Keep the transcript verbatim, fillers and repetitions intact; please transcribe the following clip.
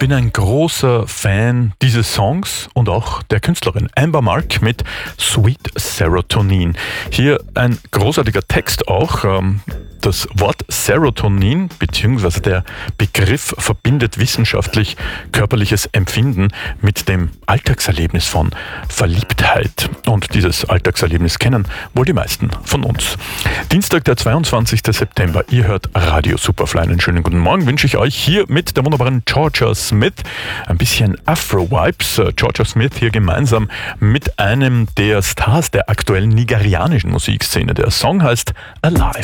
bin ein großer Fan dieses Songs und auch der Künstlerin Amber Mark mit Sweet Serotonin. Hier ein großartiger Text auch. Das Wort Serotonin bzw. der Begriff verbindet wissenschaftlich körperliches Empfinden mit dem Alltagserlebnis von Verliebtheit. Und dieses Alltagserlebnis kennen wohl die meisten von uns. Dienstag, der zweiundzwanzigster September. Ihr hört Radio Superfly. Einen schönen guten Morgen wünsche ich euch hier mit der wunderbaren Georgia Smith. Ein bisschen Afro-Vibes. Georgia Smith hier gemeinsam mit einem der Stars der aktuellen nigerianischen Musikszene. Der Song heißt Alive.